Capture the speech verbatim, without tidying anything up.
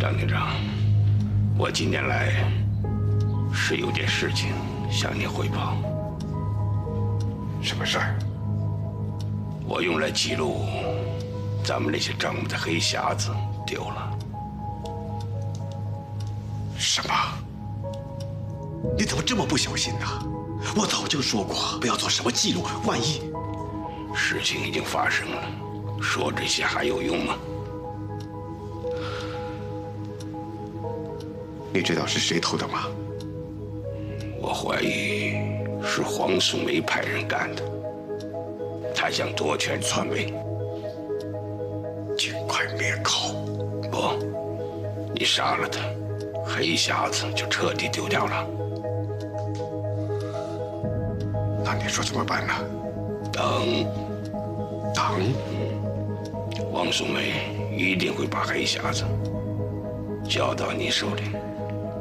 张警长，我今天来是有件事情向您汇报。 什么事儿？ 我用来记录咱们那些账目的黑匣子丢了。 什么？你怎么这么不小心呢？我早就说过，不要做什么记录，万一…… 事情已经发生了，说这些还有用吗？ 你知道是谁偷的吗？ 我怀疑是黄素梅派人干的，他想夺权篡位。 尽快灭口！ 不，你杀了他，黑匣子就彻底丢掉了。 那你说怎么办呢？ 等， 等。 黄素梅一定会把黑匣子交到你手里。